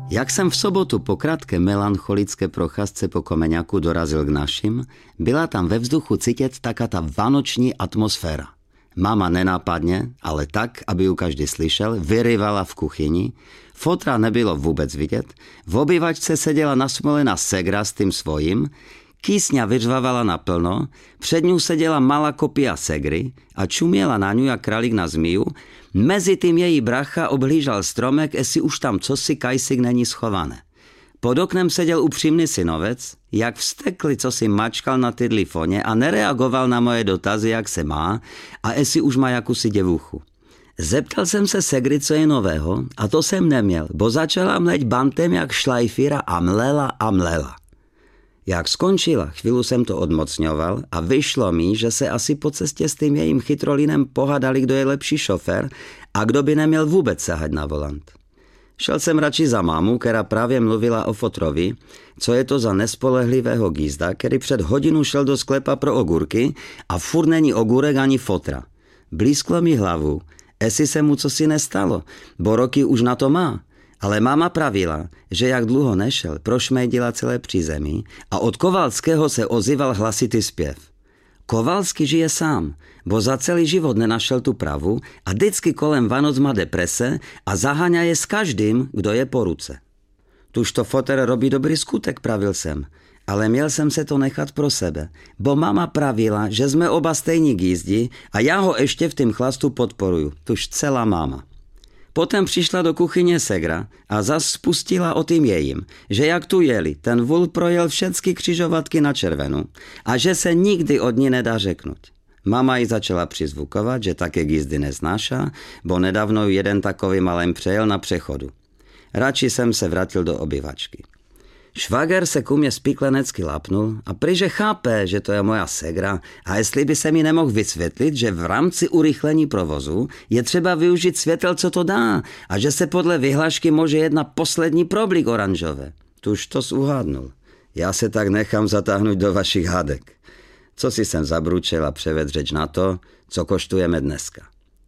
Jak jsem v sobotu po krátké melancholické procházce po Komeňaku dorazil k našim, byla tam ve vzduchu cítit taká ta vánoční atmosféra. Mama nenápadně, ale tak, aby ju každý slyšel, vyryvala v kuchyni, fotra nebylo vůbec vidět, v obývačce seděla nasmolená segra s tím svojím, kýsňa vyřvavala naplno, před ňu seděla malá kopia segry a čuměla na ňu jak králík na zmiju, mezi tím její bracha obhlížal stromek, jestli už tam cosi kajsik není schované. Pod oknem seděl upřímný synovec, jak vztekli, co si mačkal na tydlifoně a nereagoval na moje dotazy, jak se má a jestli už má jakousi děvuchu. Zeptal jsem se segry, co je nového, a to jsem neměl, bo začala mleť bantem jak šlajfíra a mlela. Jak skončila, chvíli jsem to odmocňoval a vyšlo mi, že se asi po cestě s tím jejím chytrolinem pohádali, kdo je lepší šofér a kdo by neměl vůbec sahat na volant. Šel jsem radši za mámu, která právě mluvila o fotrovi, co je to za nespolehlivého gízda, který před hodinu šel do sklepa pro ogurky a furt není ogurek ani fotra. Blízklo mi hlavu, jestli se mu cosi nestalo, bo roky už na to má. Ale máma pravila, že jak dlouho nešel, prošmejdila celé přízemí a od Kovalského se ozýval hlasitý zpěv. Kovalský žije sám, bo za celý život nenašel tu pravu a vždycky kolem Vánoc má deprese a zaháňa je s každým, kdo je po ruce. Tuž to foter robí dobrý skutek, pravil jsem, ale měl jsem se to nechat pro sebe, bo máma pravila, že jsme oba stejní gízdi a já ho ještě v tým chlastu podporuju, tuž celá máma. Potom přišla do kuchyně segra a zas spustila o tým jejím, že jak tu jeli, ten vůl projel všechny křižovatky na červenou a že se nikdy od ní nedá řeknout. Mama ji začala přizvukovat, že také gízdy neznáša, bo nedávno jeden takový malém přejel na přechodu. Radši jsem se vrátil do obývačky. Švager se ku mě spiklenecky lapnul a prý, chápe, že to je moja segra a jestli by se mi nemohl vysvětlit, že v rámci urychlení provozu je třeba využít světel, co to dá a že se podle vyhlášky může jedna poslední problík oranžové. Tuž to uhádnul. Já se tak nechám zatáhnout do vašich hádek. Co si jsem zabručil a převedl řeč na to, co koštujeme dneska.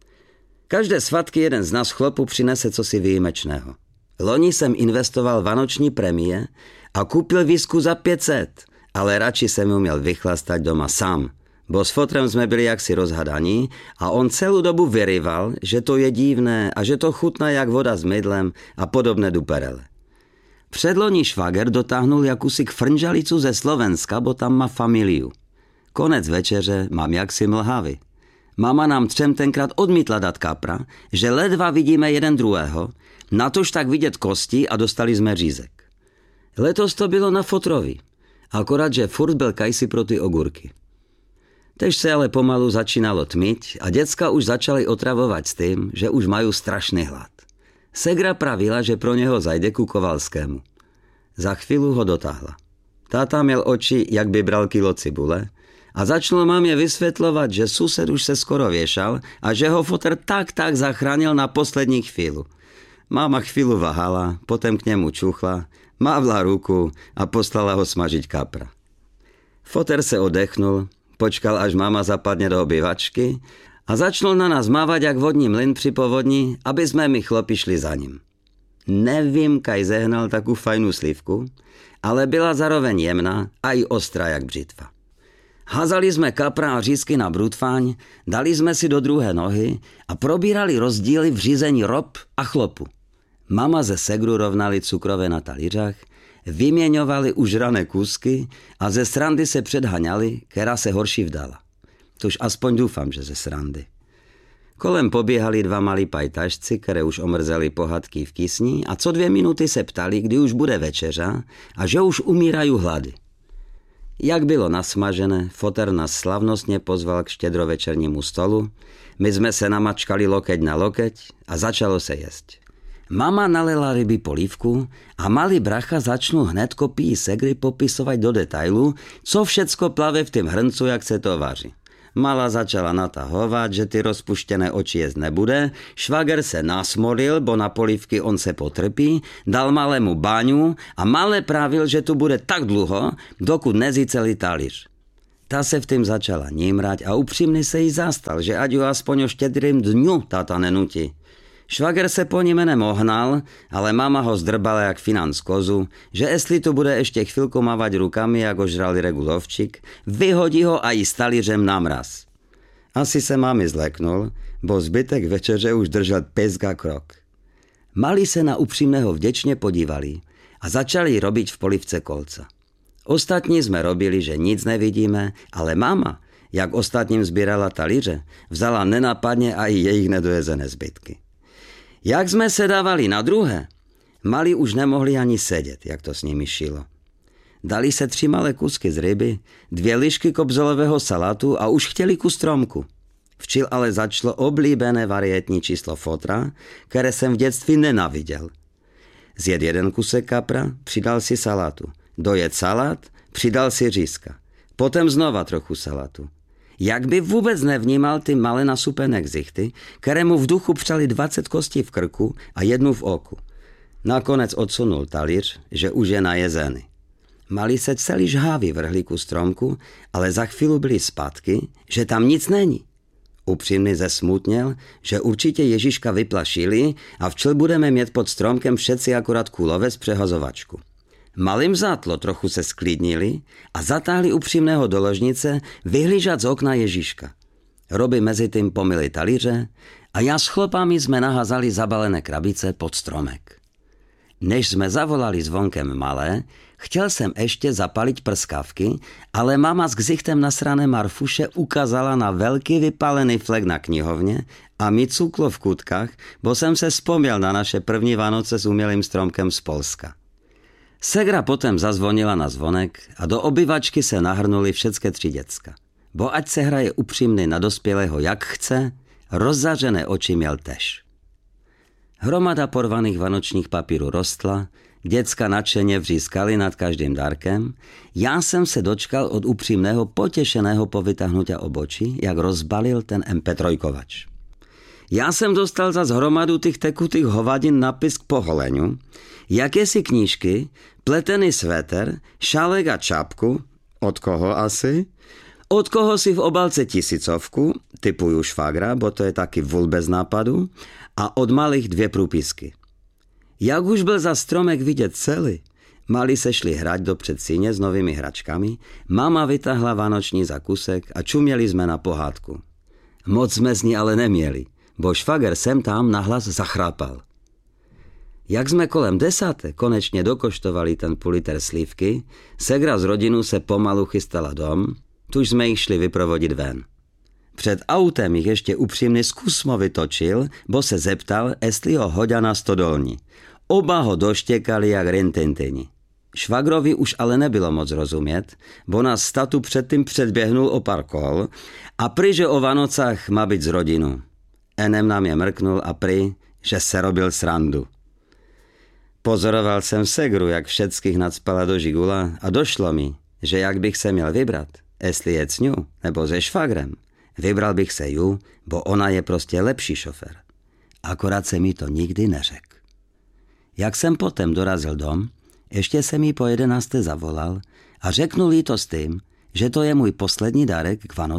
Každé svatky jeden z nás chlopů přinese cosi výjimečného. Loni jsem investoval vánoční prémie a koupil whisku za 500, ale radši jsem ju měl vychlastat doma sám, bo s fotrem jsme byli jaksi rozhadaní a on celou dobu vyryval, že to je divné a že to chutná jak voda s mydlem a podobné duperele. Předloni švager dotáhnul jakousi frnžalicu ze Slovenska, bo tam má familiu. Konec večeře mám jaksi mlhavy. Mama nám třem tenkrát odmítla dát kapra, že ledva vidíme jeden druhého, natož tak vidět kosti a dostali jsme řízek. Letos to bylo na fotrovi, akorát, že furt byl kajsi pro ty ogurky. Tež se ale pomalu začínalo tmit a děcka už začaly otravovat s tím, že už mají strašný hlad. Segra pravila, že pro něho zajde ku Kovalskému. Za chvíli ho dotáhla. Táta měl oči, jak by bral kilo cibule a začal mámě vysvětlovat, že sused už se skoro věšal a že ho foter tak zachránil na poslední chvíli. Máma chvíli váhala, potom k němu čuchla, mávla ruku a poslala ho smažiť kapra. Foter se odechnul, počkal, až máma zapadne do obývačky a začal na nás mávať jak vodní mlyn při povodni, aby jsme my chlopi šli za ním. Nevím, kaj zehnal takovou fajnou slívku, ale byla zároveň jemná a i ostrá jak břitva. Házali jsme kapra a řízky na brutfáň, dali jsme si do druhé nohy a probírali rozdíly v řízení rob a chlopu. Mama ze segru rovnali cukrové na talířách, vyměňovali užrané kusky a ze srandy se předhaňali, která se horší vdala. Tož aspoň doufám, že ze srandy. Kolem poběhali dva malí pajtašci, které už omrzeli pohádky v kysni a co 2 minuty se ptali, kdy už bude večeřa a že už umírají hlady. Jak bylo nasmažené, foter nás slavnostně pozval k štědrovečernímu stolu, my jsme se namačkali lokeť na lokeť a začalo se jesť. Mama nalela ryby polívku a malý bracha začnul hned kopii segry popisovat do detailu, co všecko plave v tým hrncu, jak se to vaří. Mala začala natahovat, že ty rozpuštěné oči jíst nebude, švager se nasmolil, bo na polívky on se potrpí, dal malému báňu a malé pravil, že tu bude tak dlouho, dokud nezí celý talíř. Ta se v tým začala nímrať a upřímně se jí zastal, že ať ju aspoň o štědrým dňu táta nenutí. Švager se po ní menem ohnal, ale mama ho zdrbala jak finan z kozu, že jestli tu bude ještě chvilku mávať rukami, jak ožrali regulovčík, vyhodí ho a i s talířem na mraz. Asi se mami zleknul, bo zbytek večeře už držel pezga krok. Mali se na upřímného vděčně podívali a začali robiť v polivce kolca. Ostatní jsme robili, že nic nevidíme, ale mama, jak ostatním sbírala talíře, vzala nenapadně a i jejich nedojezené zbytky. Jak jsme se dávali na druhé, mali už nemohli ani sedět, jak to s nimi šilo. Dali se 3 malé kusky z ryby, 2 lišky kobzolového salátu a už chtěli kus stromku. Včil ale začalo oblíbené varietní číslo fotra, které jsem v dětství nenáviděl. Zjed 1 kusek kapra, přidal si salátu. Dojet salát, přidal si řízka. Potom znova trochu salátu. Jak by vůbec nevnímal ty malé nasupené ksichty, které mu v duchu přali 20 kostí v krku a 1 v oku. Nakonec odsunul talíř, že už je najezený. Mali se celý žhávi vrhli ku stromku, ale za chvíli byli zpátky, že tam nic není. Upřímný zesmutněl, že určitě Ježíška vyplašili a včel budeme mít pod stromkem všetci akorát kulové z přehazovačku. Malým zátlo trochu se sklidnili a zatáhli upřímného do ložnice vyhlížat z okna Ježíška. Robi mezi tím pomyli talíře a já s chlopami jsme naházali zabalené krabice pod stromek. Než jsme zavolali zvonkem malé, chtěl jsem ještě zapaliť prskavky, ale mama s ksichtem nasrané Marfuše ukázala na velký vypálený flek na knihovně a mi cuklo v kutkách, bo jsem se vzpomněl na naše první Vánoce s umělým stromkem z Polska. Segra potom zazvonila na zvonek a do obyvačky se nahrnuli všetky 3 děcka. Bo ať se hraje upřímný na dospělého jak chce, rozzařené oči měl tež. Hromada porvaných vanočních papírů rostla, děcka nadšeně vřískali nad každým dárkem. Já jsem se dočkal od upřímného potěšeného povytahnutia obočí, jak rozbalil ten MP3kovač. Já jsem dostal za hromadu těch tekutých hovadin napis k poholeniu, jakési knížky, pletený sveter, šálek a čapku, od koho asi? Od koho si v obalce 1000, typuju švagra, bo to je taky vůl bez nápadu, a od malých 2 průpisky. Jak už byl za stromek vidět celý, mali se šli hrať do předsíně s novými hračkami, mama vytahla vánoční zakusek a čuměli jsme na pohádku. Moc jsme z ní ale neměli, bo švager sem tam nahlas zachrápal. Jak jsme kolem 10. konečně dokoštovali ten půl liter slívky, segra z rodinu se pomalu chystala dom, tuž jsme jich šli vyprovodit ven. Před autem jich ještě upřímný zkusmo vytočil, bo se zeptal, jestli ho hodá na stodolní. Oba ho doštěkali jak rintintini. Švagrovi už ale nebylo moc rozumět, bo nás s tatu předtím předběhnul o pár kol a prý, že o Vanocách má být z rodinu. Enem nám je mrknul a prý, že se robil srandu. Pozoroval jsem segru, jak všetkých nacpala do žigula a došlo mi, že jak bych se měl vybrat, jestli je s ňu nebo se švagrem, vybral bych se ju, bo ona je prostě lepší šofér. Akorát se mi to nikdy neřekl. Jak jsem potom dorazil dom, ještě jsem jí po 11. zavolal a řeknul jí to s tím, že to je můj poslední dárek k Vánocům.